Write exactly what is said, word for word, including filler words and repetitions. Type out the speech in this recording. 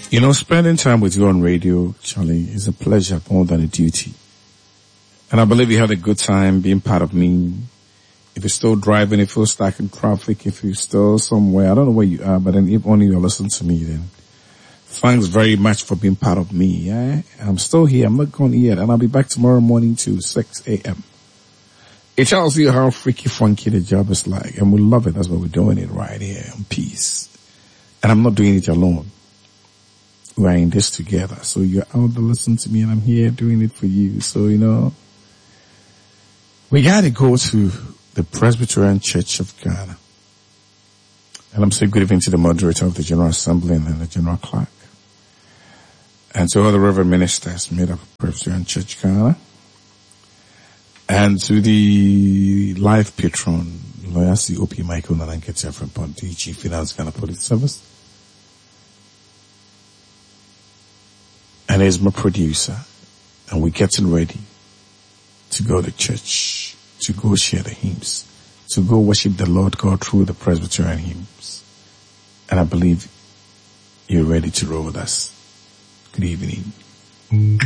You know, spending time with you on radio, Charlie, is a pleasure more than a duty. And I believe you had a good time being part of me. If you're still driving, if you're stuck in traffic, if you're still somewhere, I don't know where you are, but then if only you listen to me, then thanks very much for being part of me. Yeah? I'm still here. I'm not gone yet. And I'll be back tomorrow morning to six a.m. It tells you how freaky funky the job is like. And we love it. That's why we're doing it right here in peace. And I'm not doing it alone. We're in this together. So you're out there listening to me and I'm here doing it for you. So, you know, we gotta go to the Presbyterian Church of Ghana. And I'm saying good evening to the moderator of the General Assembly and then the General Clerk. And to all the Reverend Ministers made up of Presbyterian Church Ghana. And to the live patron, Lawyer C O P Michael Nanankete from Ponty, Chief Finance Ghana Police Service. And he's my producer. And we're getting ready to go to church, to go share the hymns, to go worship the Lord God through the Presbyterian hymns. And I believe you're ready to roll with us. Good evening.